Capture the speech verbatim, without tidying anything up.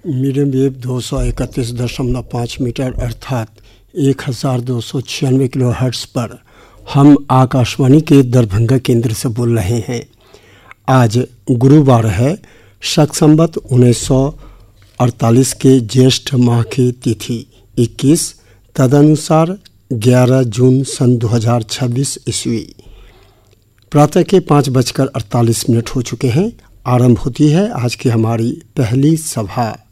Medium wave दो सौ इकतीस दशमलव पाँच मीटर अर्थात एक हज़ार दो सौ छियानवे किलो हर्ट्ज़ पर हम आकाशवाणी के दरभंगा केंद्र से बोल रहे हैं। आज गुरुवार है, शक संवत उन्नीस सौ अड़तालीस के ज्येष्ठ माह की तिथि इक्कीस, तदनुसार ग्यारह जून सन दो हज़ार छब्बीस ईस्वी। प्रातः के पाँच बजकर अड़तालीस मिनट हो चुके हैं। आरंभ होती है आज की हमारी पहली सभा।